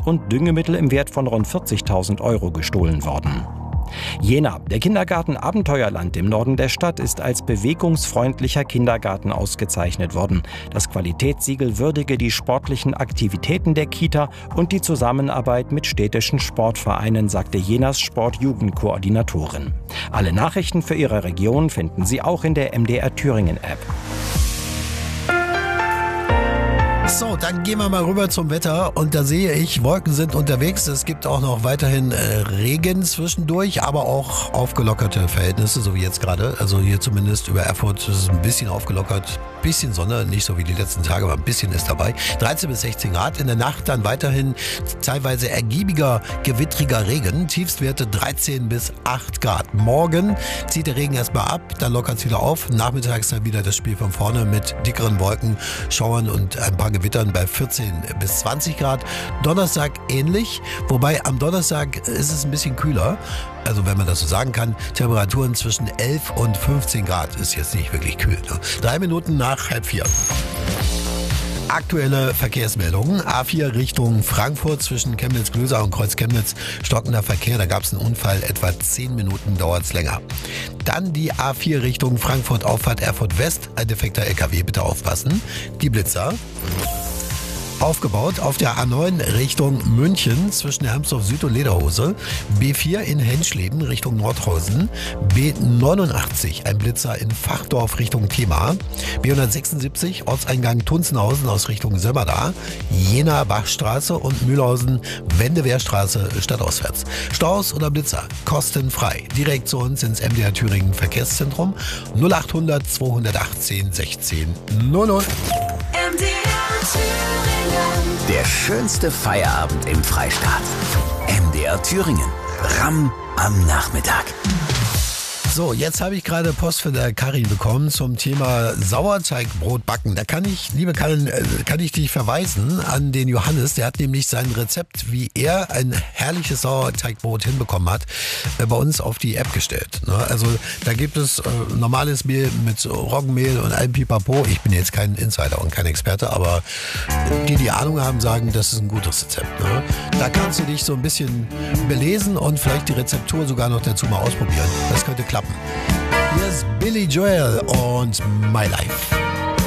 und Düngemittel im Wert von rund 40.000 € gestohlen worden. Jena. Der Kindergarten Abenteuerland im Norden der Stadt ist als bewegungsfreundlicher Kindergarten ausgezeichnet worden. Das Qualitätssiegel würdige die sportlichen Aktivitäten der Kita und die Zusammenarbeit mit städtischen Sportvereinen, sagte Jenas Sport-Jugendkoordinatorin. Alle Nachrichten für Ihre Region finden Sie auch in der MDR Thüringen App. So, dann gehen wir mal rüber zum Wetter und da sehe ich, Wolken sind unterwegs. Es gibt auch noch weiterhin Regen zwischendurch, aber auch aufgelockerte Verhältnisse, so wie jetzt gerade. Also hier zumindest über Erfurt ist es ein bisschen aufgelockert. Bisschen Sonne, nicht so wie die letzten Tage, aber ein bisschen ist dabei. 13 bis 16 Grad. In der Nacht dann weiterhin teilweise ergiebiger, gewittriger Regen. Tiefstwerte 13 bis 8 Grad. Morgen zieht der Regen erstmal ab, dann lockert es wieder auf. Nachmittags dann wieder das Spiel von vorne mit dickeren Wolken, Schauern und ein paar Gewittern bei 14 bis 20 Grad. Donnerstag ähnlich, wobei am Donnerstag ist es ein bisschen kühler. Also wenn man das so sagen kann, Temperaturen zwischen 11 und 15 Grad ist jetzt nicht wirklich kühl. 3 Minuten nach 3:30. Aktuelle Verkehrsmeldungen. A4 Richtung Frankfurt zwischen Chemnitz-Glöser und Kreuz-Chemnitz. Stockender Verkehr, da gab es einen Unfall. Etwa 10 Minuten dauert es länger. Dann die A4 Richtung Frankfurt Auffahrt Erfurt West. Ein defekter LKW, bitte aufpassen. Die Blitzer. Aufgebaut auf der A9 Richtung München zwischen Hermsdorf Süd und Lederhose. B4 in Henschleden Richtung Nordhausen. B89 ein Blitzer in Fachdorf Richtung Thema. B176 Ortseingang Tunzenhausen aus Richtung Sömmerda. Jena Bachstraße und Mühlhausen Wendewehrstraße stadtauswärts. Staus oder Blitzer kostenfrei. Direkt zu uns ins MDR Thüringen Verkehrszentrum 0800 218 16 00. Der schönste Feierabend im Freistaat. MDR Thüringen. Ramm am Nachmittag. So, jetzt habe ich gerade Post von der Karin bekommen zum Thema Sauerteigbrot backen. Da kann ich, liebe Karin, kann ich dich verweisen an den Johannes. Der hat nämlich sein Rezept, wie er ein herrliches Sauerteigbrot hinbekommen hat, bei uns auf die App gestellt. Also da gibt es normales Mehl mit Roggenmehl und allem Pipapo. Ich bin jetzt kein Insider und kein Experte, aber die Ahnung haben, sagen, das ist ein gutes Rezept. Da kannst du dich so ein bisschen belesen und vielleicht die Rezeptur sogar noch dazu mal ausprobieren. Das könnte klappen. Hier ist Billy Joel und My Life.